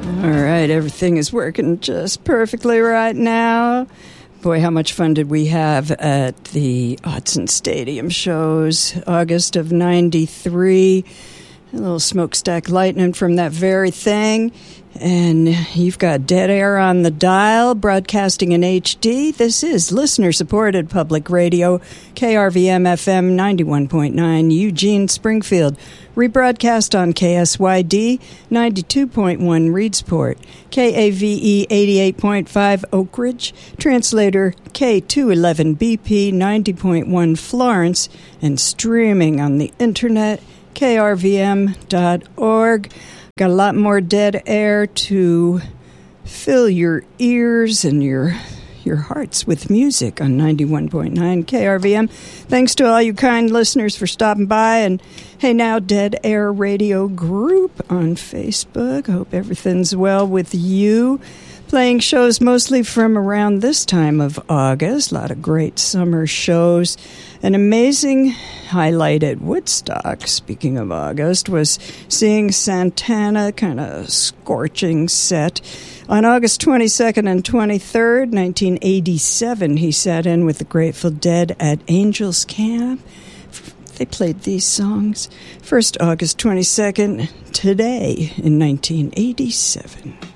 All right, everything is working just perfectly right now. Boy, how much fun did we have at the Autzen Stadium shows, August of '93. A little smokestack lightning from that very thing. And you've got Dead Air on the dial, broadcasting in HD. This is listener-supported public radio, KRVM-FM 91.9, Eugene, Springfield. Rebroadcast on KSYD 92.1 Reedsport, KAVE 88.5 Oak Ridge, translator K211BP 90.1 Florence, and streaming on the internet, krvm.org. Got a lot more Dead Air to fill your ears and your hearts with music on 91.9 KRVM. Thanks to all you kind listeners for stopping by. And hey now, Dead Air Radio Group on Facebook. Hope everything's well with you. Playing shows mostly from around this time of August. A lot of great summer shows. An amazing highlight at Woodstock, speaking of August, was seeing Santana, kind of scorching set. On August 22nd and 23rd, 1987, he sat in with the Grateful Dead at Angels Camp. They played these songs. First, August 22nd, today in 1987.